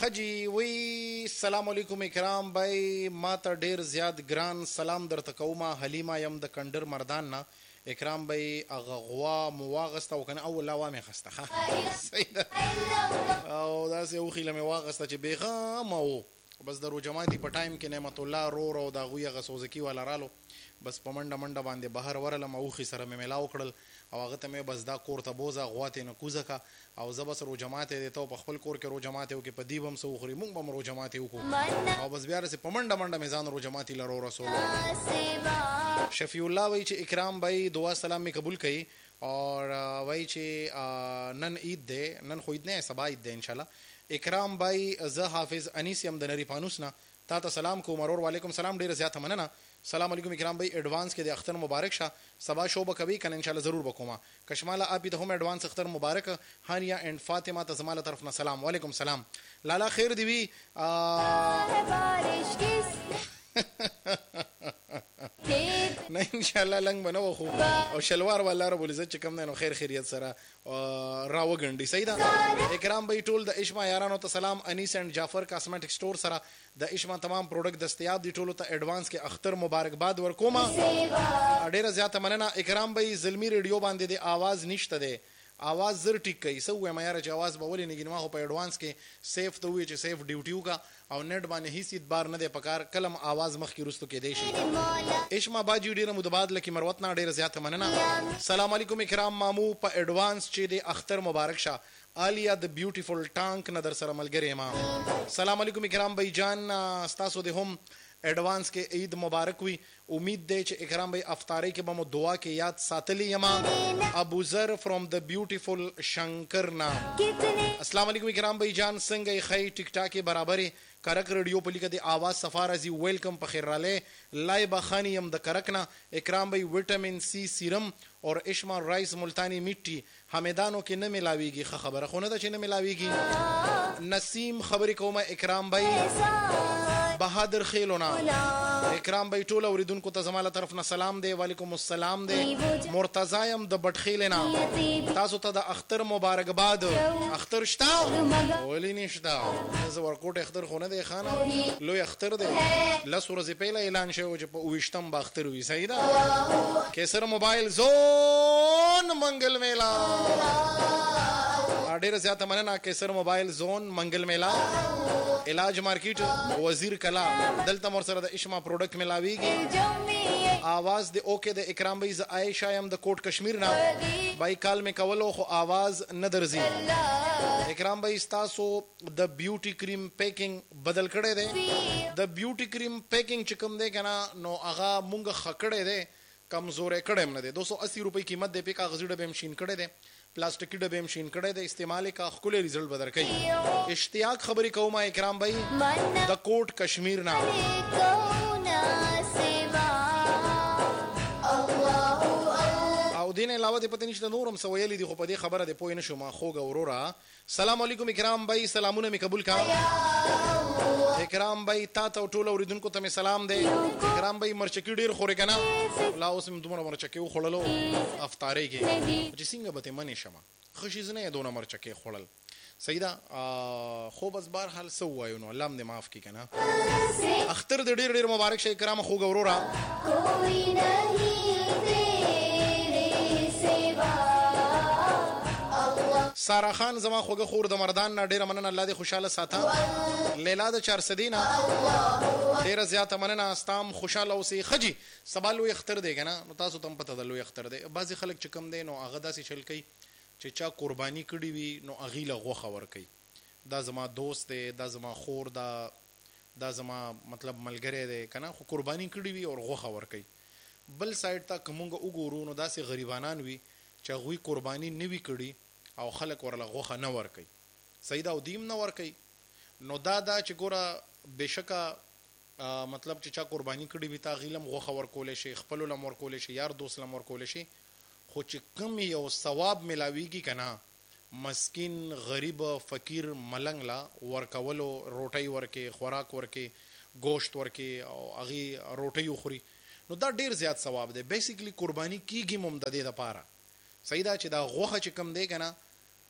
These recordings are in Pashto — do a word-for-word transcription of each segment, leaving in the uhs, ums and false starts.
خجی وی سلام علیکم اکرام بای ما ته ډیر زیات ګران سلام درته کومه حلیمه یم د کندر مردان نه اکرام بای هغه غوا مو واغسته او کنه اول لا وامې خسته او داسې اوخیله مې واغسته چې بېغمه و بس د روجماتي په ټایم کې نعمت الله رور او د هغوی هغه سوزکي والا رالو بس په منډه منډه باندې بهر ورلم اوخي سره مې ملاو کړل او هغه ته مې بس دا کور ته بوزه غوا تې نه کوزه کا او زه بس روجماتې دی ته په خپل کور کې روجماتې وکړې په دې به هم څه وخوري موږ به هم روجماتې وکړو او بس بیا رسې په منډه منډه مې ځان روجماتي له رورسولو. شفیع الله وایي چې اکرام بھائی دعا سلام مې قبول کړي اور وایي چې نن عید دی نن خو عید نه سبا عید دی انشاءالله. اکرام بھائی زه حافظ انیس یم د نری پانوس نه تا ته سلام کوم ورور وعلیکم سلام ډیره زیاته مننه. سلام علیکم اکرام بھائی ایڈوانس کې د اختر مبارک شه سبا شو به کوي کنه انشاءالله ضرور بکوما کشماله اپی ته هم ایڈوانس اختر مبارک. هانیا اینڈ فاطمه ته زماله طرف نه سلام وعلیکم سلام. لالا خیر دی وی نه انشاءالله لنګ بنو خو او شلوار والله رب العزت چې کوم نه نو خیر خیریت سره راو غنډي صحیح ده. اکرام بھائی ټول د اشما یارانو ته سلام. انیس اینڈ جعفر کاسمیټک سٹور سره د اشما تمام پروډکټ دستیاب دي ټولو ته ایڈوانس کې اختر مبارکباد ورکوما ډیره زیاته مننه. اکرام بھائی زلمی ریډیو باندې د आवाज نشته ده आवाज زر ټیک کوي سو وایم یاره چې आवाज به ولې نه ګنما خو په ایڈوانس کې سیف ته وی چې سیف ډیوټیو کا او نت باندې هیڅ ادبار نه دی پکار کلم आवाज مخ کې رستو کې دی شي. اشما باجی ډیره متبادل کې مروت نه ډیره زیاته مننه. سلام علیکم اکرام مامو په ایڈوانس چې د اختر مبارک شه آلیا د بیوټیفل ټانک نه در سره ملګری ما. سلام علیکم اکرام بھائی جان ستاسو د هم ایڈوانس کې عید مبارک وي. امید دی چې اکرام بھائی افطاری کې به مو دعا کې یاد ساتلی یما. ابو ذر فرام د بیوټیفل شنکر نا. السلام علیکم اکرام بھائی جان څنګه خی ټیک ټاک برابرې کرک ریډیو په لیکه د आवाज سفارزي ویلکم په خیر راله لای بخانی هم د کرک نه. اکرام بھائی وټامین سی سیرم اور اشما رائس ملتانی میټي حمیدانو کې نه ملاویږي خبره خو نه ده چې نه ملاویږي. نسیم خبرې کومه اکرام بھائی بهادر خیلونا. اکرام بھائی ټول اوریدونکو ته زماله طرف نه سلام دی وعلیکم السلام دی. مرتضی یم د بټخیل نه تاسو ته د اختر مبارکباد. اختر شتا ولی نشتا زه ورکوټ اختر خو نه دی خانه لوی اختر دی لس ورځې پهله اعلان شوی چې په اوویشتم به اختر وي صحیح ده. کیسر موبایل زون منګل میلا ډیره زیاته مننه. کیسر موبایل زون منګل میلا علاج مارکیټ وزیر کلا دلته مور سره د اشما پروډکټ ملاویږي. आवाज د اوکے د اکرام بھائی ز عائشہ یم د کوټ کشمیر نه بای کال می کولو خو आवाज نه درځي. اکرام بھائی تاسو د بیوټي کریم پیکینګ بدل کړی دی. د بیوټي کریم پیکینګ چې کوم دی کنه نو هغه مونږ خکړی دی کمزورې کړم نه دی. دو سو اسی روپۍ قیمت دی په کاغذي ډبې مشین کړی دی پلاستیکی ډبې مشین کړی دی استعمال کا خپل ریزلټ بدر کوي. اشتیاق خبرې کوم اکرام بھائی د کوټ کشمیر نه. او دین علاوه د پته نشته نورم سویلی دی خو په دې خبره دی پوه نه شو ما خوګه ورورا. سلام علیکم اکرام بھائی سلامونه می قبول کا. اکرام بھائی تا ته ټول اوریدونکو ته می سلام دی. اکرام بھائی مرچکی ډیر خوري کنه لا اوس هم دومره مرچکی خوړلو افطاری کې چې څنګه به ته منې شمه خوشی زنه دونه مرچکی خوړل صحیح ده. خو بس بهر حال سو وایو نو الله دې معاف کی کنه. اختر دې ډیر ډیر مبارک شه اکرام خوګه ورورا. کوئی نہیں تیرے سوا. سارا خان زما خوګه خور د مردان نه ډیره مننه الله دې خوشاله ساته. لیلا د چار سدینا ډیره زیاته مننه استام خوشاله اوسې خجی سبا لوی اختر دی کنه نو تاسو تم پته د لوی اختر دی. بعضی خلک چې کم دی نو هغه داسې چل کوي چې چا قربانی کړي وي نو اغیله غوخه ور کوي. دا زما دوست دی دا زما خور دا دا زما مطلب ملګری دی کنه خو قربانی کړي وي او غوخه ور کوي. بل سایډ ته کومګه وګورو نو داسې غریبانان وي چې غوي قربانی نه وی کړي او خلک ورله غوخه نه ور کوي صحیح دا او دیم نه ور کوي. نو دا دا چې ګوره بشکا مطلب چې چا قربانی کړي وي تا غیلم غوخه ور کول شي خپل لم ور کول شي یار دوست لم ور کول شي خو چې کم یو ثواب ملاویږي کنه مسکین غریب فقیر ملنګ لا ورکولو روټي ورکه خوراک ورکه گوشت ورکه او اغي روټي خوري نو دا ډیر زیات ثواب دی. بیسیکلی قربانی کیږي مم د دې لپاره صحیح دا چې دا غوخه چې کم دی کنه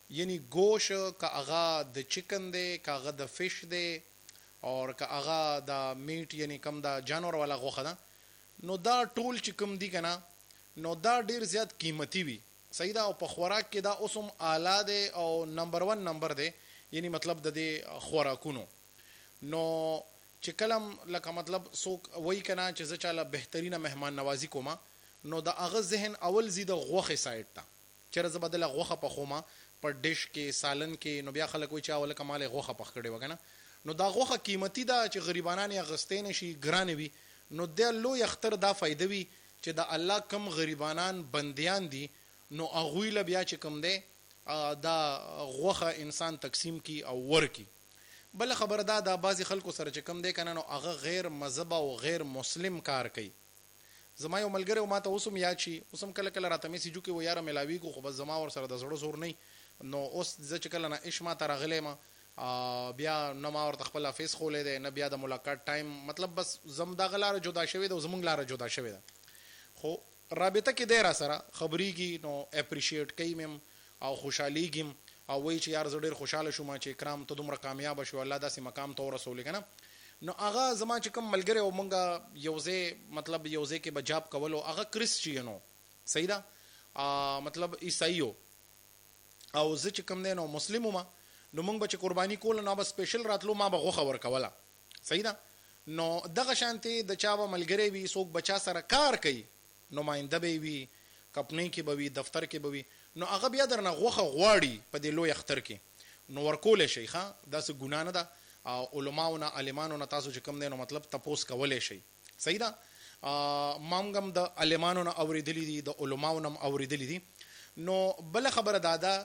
یعنی گوش که هغه د چکن دی که هغه د فش دی اور که هغه د میټ یعنی کم د جانور والا غوښه ده نو دا ټول چې کوم دي که نه نو دا ډیر زیات قیمتي وي صحیح ده او په خوراک کې دا اوس هم اعلی دی او نمبر ون نمبر دی یعنی مطلب د دې خوراکونو نو چې کلم لکه مطلب څوک وایي که نه چې زه چاله بهترینه مهمان نوازي کومه نو د هغه ذهن اول ځي د غوښې سایډ ته چېرې زه به دله غوښه پخومه په ډش کې سالن کې نو بیا خلک وایي چې اولکه ما لې غوښه پخ کړې وه که نه نو دا غوښه قیمتي ده چې غریبانان یې اخیستی نه شي ګرانې وي نو د لوی اختر دا فایده وي چې د الله کم غریبانان بندیان دي نو هغوی له بیا چې کوم دی دا غوښه انسان تقسیم کی او ورکی. بل خبره دا د بعضې خلکو سره چې کوم دی که نه نو هغه غیر مذهب او غیر مسلم کار کوي. زما یو ملګری و ما ته اوس هم یاد شي اوس هم کله کله راته میسیجو کې و یاره میلاویږو خو بس زما ورسره د زړه زور نه نو اوس زه چې کله نه عش ما ته راغلی یم بیا نه ما ورته خپل افیس خولی دی نه بیا د ملاقات ټایم مطلب بس زم دغه لاره جدا شوې ده او زموږ لاره جدا شوې ده خو رابطه کې دی را سره خبرېږي نو اپریشیټ کوي مې او خوشحالیږي او وایي چې یار زه ډېر خوشحاله شوم چې اکرام ته دومره کامیابه شو الله داسې مقام ته ورسولې که نه نو هغه زما چې کوم ملګری او مونږ یو ځای مطلب یو ځای کې به جاب کولو هغه کرسچین و صحیح ده مطلب عیسائی و او زه چې کوم دی نو مسلم وم نو مونږ به چې قرباني کوله نو به سپیشل راتلو ما به غوښه ورکوله صحیح ده نو دغه شانتې د چا به ملګری وي څوک به چا سره کار کوي نماینده به وي کمپنۍ کې به وي دفتر کې به وي نو هغه بیا درنه غوښه غواړي په دې لوی اختر کې نو ورکولی شئ ښه داسې ګناه نه ده علماو نه عالمانو نه تاسو چې کوم دی نو مطلب تپوس کولی شئ صحیح ده ما هم هم د عالمانو نه اورېدلي دي د علماو نه هم اورېدلي دي نو بله خبره دا ده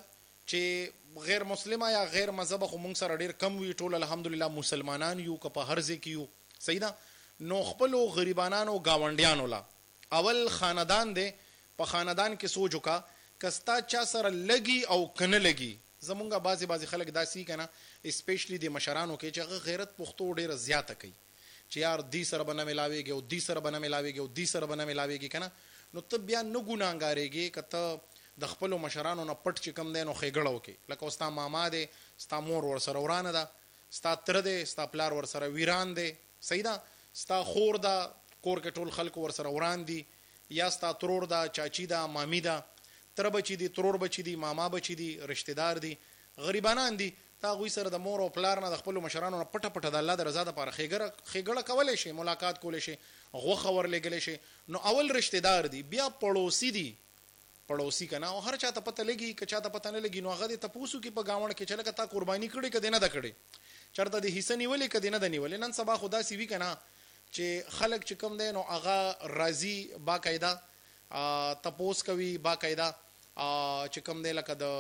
چې غیر مسلمه یا غیر مذهبه خو موږ سره ډېر کم وي ټول الحمدلله مسلمانان یو که په هر ځای کې یو صحیح ده نو خپلو غریبانانو ګاونډیانو له اول خاندان دی په خاندان کې سوچ وکړه که ستا چا سره لګي او که نه لګي زمونږ بعضې بعضې خلک داسې که نه اسپیشلی د مشرانو کې چې هغه غیرت پښتو ډېره زیاته کوي چې یار دی سره به نه میلاویږي او دی سره به نه میلاویږي او دی سره به نه میلاویږي که نه نو ته بیا نه ګناهګارېږې که ته د خپلو مشرانو نه پټ چې کوم دی نو ښېګړه وکړې لکه ستا ماما دی ستا مور ورسره ورانه ده ستا تره دی ستا پلار ورسره ویران دی صحیح ده ستا خور ده کور کې ټول خلک ورسره وران دي یا ستا ترور ده چاچی ده مامی ده تره بچي دي ترور بچي دي ماما بچي دي رشتہ دار دي غریبانان دي تا هغوی سره د مور او پلار نه د خپلو مشرانو نه پټه پټه د الله د رضا دپاره ښېګړه کولی شي ملاقات کولی شي غوښه ورلېږلی شي نو اول رشتہ دار دي بیا پړوسي دي پړوسي که نه او هر چا ته پته لګي که چا ته پته نه لګي نو هغه دې تپوس وکړي په ګاونډ کې چې لکه تا قرباني کړې که دې نه ده کړې چېرته دې حصه نیولې که دې نه ده نیولې نن سبا خو داسې وي که نه چې خلک چې کوم دی نو هغه راځي باقاعده تپوس کوي باقاعده چې کوم دی لکه د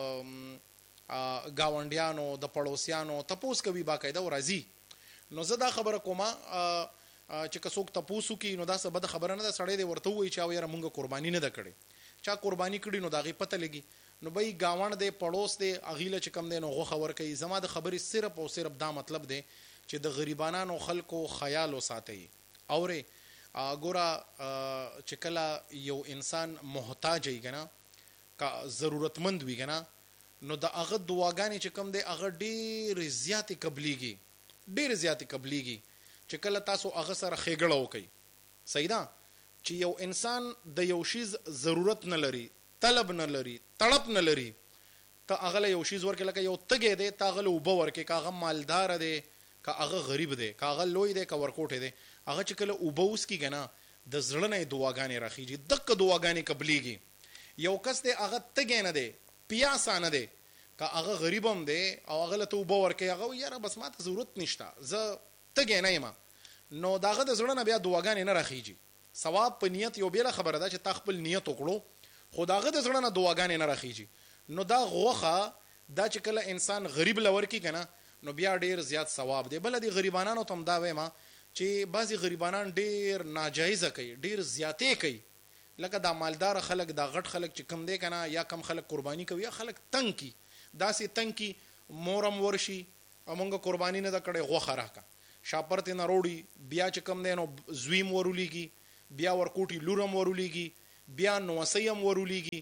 ګاونډیانو د پړوسیانو تپوس کوي باقاعده او راځي نو زه دا خبره کومه چې که څوک تپوس وکړي نو دا څه بده خبره نه ده سړی دی ورته ووایي چې او یاره مونږ قرباني نه ده کړې چا قرباني کړي نو د هغې پته لګي نو بی ګاونډ دی پړوس دی هغې له چې کوم دی نو غوښه ورکوي زما د خبرې صرف او صرف دا مطلب دی چې د غریبانانو خلکو خیال وساتئ اورې ګوره چې کله یو انسان محتاج وي که نه که ضرورتمند وي که نه نو د هغه دعاګانې چې کوم دی هغه ډېرې زیاتې قبلیږي ډېرې زیاتې قبلیږي چې کله تاسو هغه سره ښېګړه وکئ صحیح ده چې یو انسان د یو شیز ضرورت نه لري طلب نه لري تړپ نه لري ته هغه له یو شیز ورکړې لکه یو تږی دی ته هغه له اوبه ورکړې که هغه مالداره دی که هغه غریب دی که هغه لوی دی که ورکوټی دی هغه چې کله اوبه وڅکي که نه د زړه نه یې دعاګانې راخیږي دقه دعاګانې قبلیږي یو کس دی هغه تږی نه دی پیاسه نه دی که هغه غریب هم دی او هغه له ته اوبه ورکوي هغه وایي یاره بس ما ته ضرورت نشته زه تږی نه یم نو د هغه د زړه نه بیا دعاګانې نه راخیږي ثواب په نیت یو بېله خبره ده چې تا خپل نیت وکړو خو د هغه د زړه نه دعاګانې نه راخیږي نو دا غوښه دا چې کله انسان غریب له ورکي که نه نو بیا ډېر زیات ثواب دی بله د غریبانانو ته هم دا وایم چې بعضې غریبانان ډېر ناجایزه کوي ډېر زیاتې کوي لکه دا مالدار خلک دا غټ خلک چې کم دی که نه یا کم خلک قرباني کوي یا خلک تنګ کی داسې تنګ کی مورم ورشي مونږ قرباني نه ده کړې غوښه راکړه شاپر ترې نه روړي بیا چې کم دی نو زوی م ورولیږي بیا ورکوټي لور هم ورولیږي بیا نوسۍ هم ورولیږي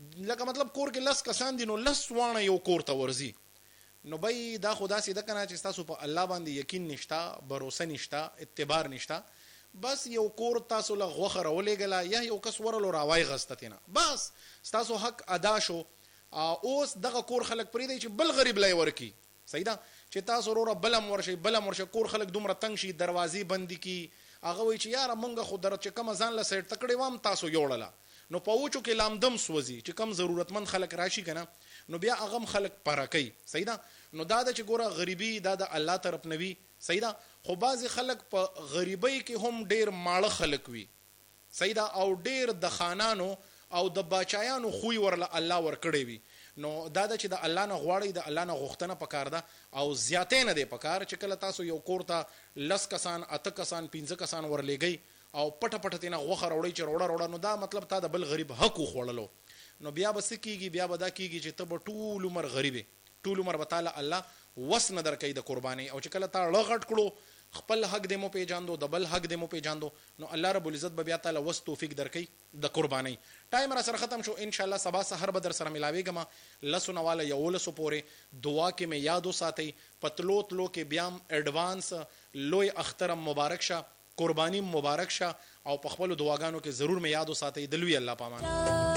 لکه مطلب کور کې لس کسان دي نو لس وانه یو کور ته ورځي نو بای دا خدا سي د کنه چې تاسو په الله باندې یقین نشتا باور نشتا اعتبار نشتا بس یو کور تاسو له غوخه راولېګلا یا یو کس ورلو راوای غستتینه بس تاسو حق ادا شو اوس دغه کور خلک پرې دی چې بل غریب لای ورکی صحیح ده چې تاسو ورو بلم ورشي بلم ورشي کور خلک دومره تنگ شي دروازې بندي کی هغه وی چې یار مونږه خو در چې کوم ځان له سیټ تکړه وام تاسو یوړله نو پوچو کې لامدم سوځي چې کم ضرورتمند خلک راشي کنه نو بیا هغه خلک پراکي صحیح ده نو دا د چې ګوره غریبي دا د الله طرف نوي صحیح ده خو بعض خلک په غریبۍ کې هم ډیر ماړه خلک وي صحیح ده او ډیر د خانانو او د باچایانو خوې ورله الله ورکړي وي نو دا د چې د الله نه غواړي د الله نه غوښتنه پکار ده او زیاتې نه دی پکار چې کله تاسو یو کور ته لس کسان اته کسان پنځه کسان ورلېږئ او پټه پټه تینه غوښه راوړئ چې روړه روړه نو دا مطلب تا د بل غریب حق وخوړلو نو بیا به څه کېږي بیا به دا کېږي چې ته به ټول عمر غریبې ټول عمر به تعالی الله وس نه درکوي د قربانۍ او چې کله تا ړه غټ کړو خپل حق دې مو پیژاندو د بل حق دې مو پیژاندو نو الله رب العزت به بیا تعالی وس توفیق درکوي د قربانۍ ټایم را سره ختم شو ان شاء الله سبا سحر به در سره ملاویږم لسو نواله یولسو پورې دعا کې مې یاد وساتئ پتلو تلو کې بیا اډوانس لوی اخترم مبارک شه قربانی مبارک شه او په خپل دعاګانو کې ضرور مې یاد وساتئ د لوی الله پامان